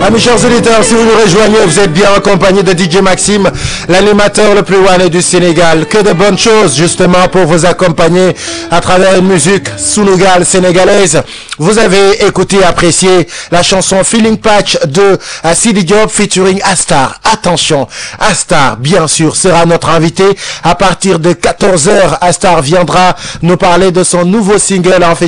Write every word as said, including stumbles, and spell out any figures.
Amis chers auditeurs, si vous nous rejoignez, vous êtes bien accompagné de D J Maxime, l'animateur le plus wanné du Sénégal. Que de bonnes choses justement pour vous accompagner à travers une musique sounougal sénégalaise. Vous avez écouté et apprécié la chanson Feeling Patch de Sidi Diop featuring Astar. Attention, Astar, bien sûr, sera notre invité à partir de quatorze heures. Astar viendra nous parler de son nouveau single en fait.